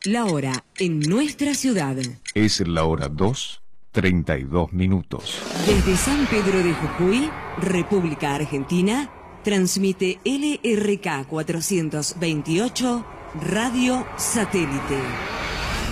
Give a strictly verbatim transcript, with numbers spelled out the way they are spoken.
La hora en nuestra ciudad. Es la hora dos, treinta y dos minutos. Desde San Pedro de Jujuy, República Argentina, transmite L R K cuatrocientos veintiocho Radio Satélite.